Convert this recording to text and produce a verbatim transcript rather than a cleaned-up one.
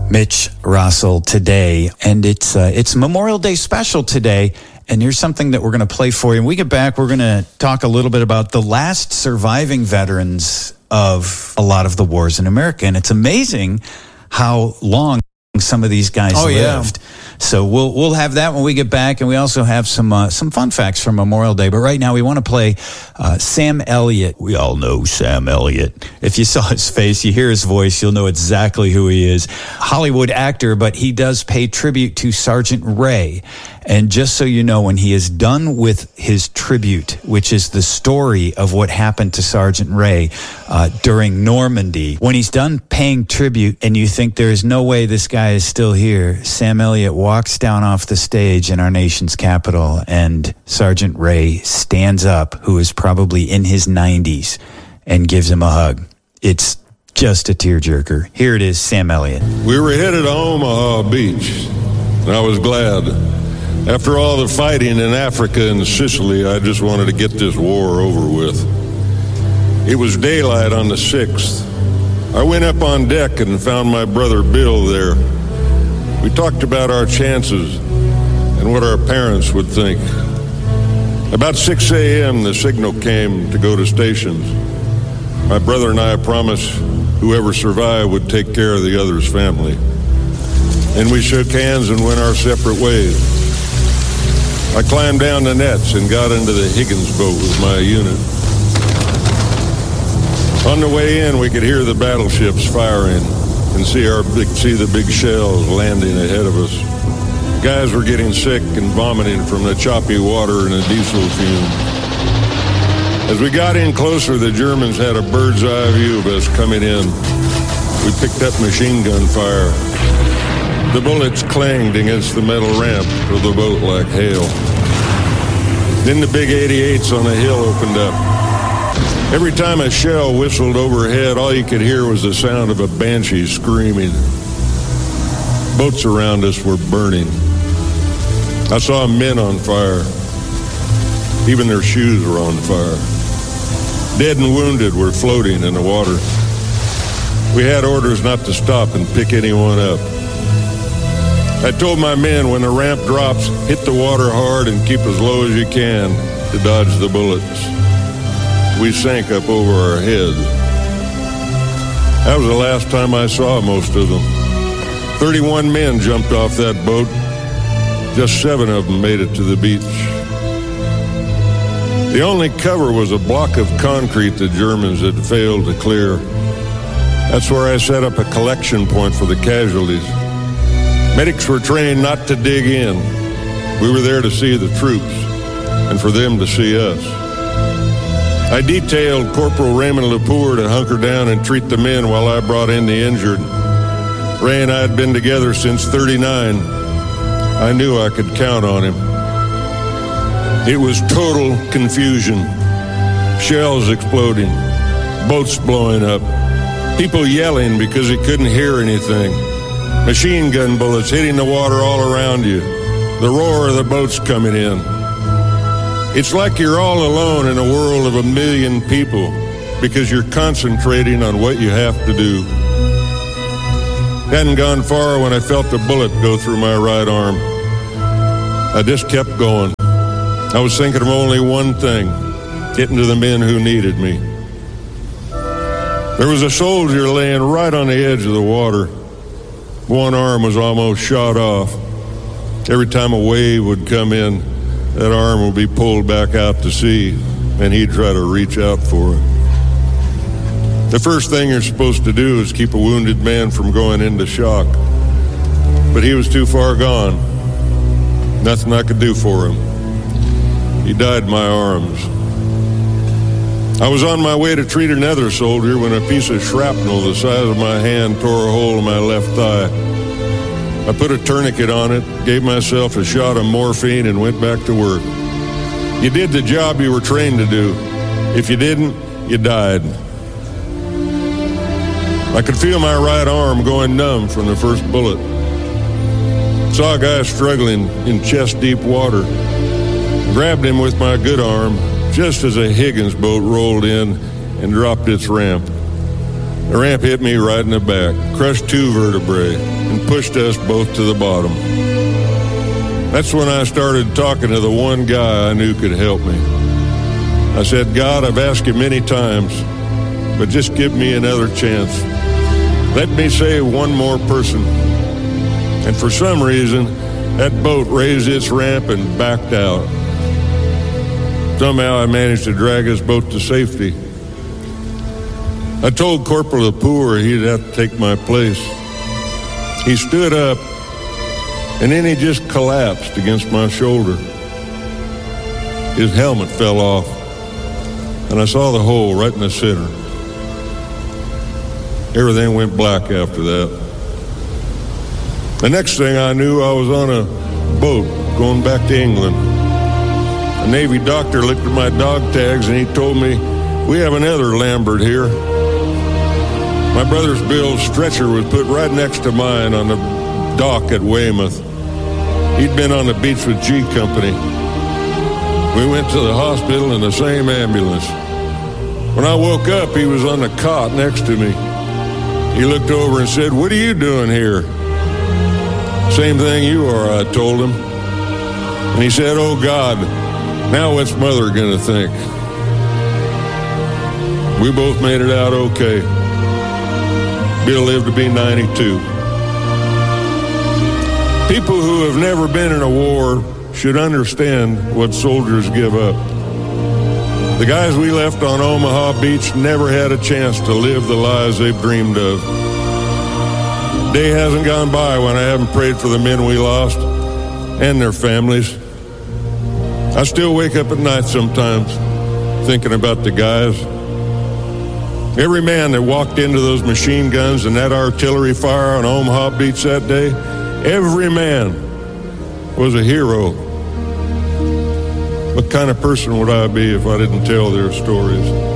Mitch Russell today, and it's uh, it's Memorial Day special today. And here's something that we're going to play for you. When we get back, we're going to talk a little bit about the last surviving veterans of a lot of the wars in America. And it's amazing how long some of these guys oh, lived. Yeah. So we'll we'll have that when we get back, and we also have some uh, some fun facts from Memorial Day. But right now, we want to play uh, Sam Elliott. We all know Sam Elliott. If you saw his face, you hear his voice, you'll know exactly who he is. Hollywood actor, but he does pay tribute to Sergeant Ray. And just so you know, when he is done with his tribute, which is the story of what happened to Sergeant Ray uh, during Normandy, when he's done paying tribute and you think there is no way this guy is still here, Sam Elliott walks down off the stage in our nation's capital, and Sergeant Ray stands up, who is probably in his nineties, and gives him a hug. It's just a tearjerker. Here it is, Sam Elliott. We were headed to Omaha Beach, and I was glad. After all the fighting in Africa and Sicily, I just wanted to get this war over with. It was daylight on the sixth. I went up on deck and found my brother Bill there. We talked about our chances and what our parents would think. About six a.m., the signal came to go to stations. My brother and I promised whoever survived would take care of the other's family. And we shook hands and went our separate ways. I climbed down the nets and got into the Higgins boat with my unit. On the way in, we could hear the battleships firing and see our big, see the big shells landing ahead of us. Guys were getting sick and vomiting from the choppy water and the diesel fume. As we got in closer, the Germans had a bird's eye view of us coming in. We picked up machine gun fire. The bullets clanged against the metal ramp of the boat like hail. Then the big eighty-eights on the hill opened up. Every time a shell whistled overhead, all you could hear was the sound of a banshee screaming. Boats around us were burning. I saw men on fire. Even their shoes were on fire. Dead and wounded were floating in the water. We had orders not to stop and pick anyone up. I told my men, when the ramp drops, hit the water hard and keep as low as you can to dodge the bullets. We sank up over our heads. That was the last time I saw most of them. thirty-one men jumped off that boat. Just seven of them made it to the beach. The only cover was a block of concrete the Germans had failed to clear. That's where I set up a collection point for the casualties. Medics were trained not to dig in. We were there to see the troops and for them to see us. I detailed Corporal Raymond Lepore to hunker down and treat the men while I brought in the injured. Ray and I had been together since thirty-nine. I knew I could count on him. It was total confusion. Shells exploding, boats blowing up, people yelling because they couldn't hear anything. Machine gun bullets hitting the water all around you. The roar of the boats coming in. It's like you're all alone in a world of a million people because you're concentrating on what you have to do. Hadn't gone far when I felt a bullet go through my right arm. I just kept going. I was thinking of only one thing, getting to the men who needed me. There was a soldier laying right on the edge of the water. One arm was almost shot off. Every time a wave would come in, that arm would be pulled back out to sea, and he'd try to reach out for it. The first thing you're supposed to do is keep a wounded man from going into shock. But he was too far gone. Nothing I could do for him. He died in my arms. I was on my way to treat another soldier when a piece of shrapnel the size of my hand tore a hole in my left thigh. I put a tourniquet on it, gave myself a shot of morphine, and went back to work. You did the job you were trained to do. If you didn't, you died. I could feel my right arm going numb from the first bullet. Saw a guy struggling in chest-deep water. Grabbed him with my good arm just as a Higgins boat rolled in and dropped its ramp. The ramp hit me right in the back, crushed two vertebrae, and pushed us both to the bottom. That's when I started talking to the one guy I knew could help me. I said, God, I've asked you many times, but just give me another chance. Let me save one more person. And for some reason, that boat raised its ramp and backed out. Somehow I managed to drag us both to safety. I told Corporal Lepore he'd have to take my place. He stood up, and then he just collapsed against my shoulder. His helmet fell off, and I saw the hole right in the center. Everything went black after that. The next thing I knew, I was on a boat going back to England. A Navy doctor looked at my dog tags, and he told me, we have another Lambert here. My brother's Bill's stretcher was put right next to mine on the dock at Weymouth. He'd been on the beach with G Company. We went to the hospital in the same ambulance. When I woke up, he was on the cot next to me. He looked over and said, what are you doing here? Same thing you are, I told him. And he said, oh God, now what's Mother gonna think? We both made it out okay. Bill lived to be ninety-two. People who have never been in a war should understand what soldiers give up. The guys we left on Omaha Beach never had a chance to live the lives they've dreamed of. Day hasn't gone by when I haven't prayed for the men we lost and their families. I still wake up at night sometimes thinking about the guys. Every man that walked into those machine guns and that artillery fire on Omaha Beach that day, every man was a hero. What kind of person would I be if I didn't tell their stories?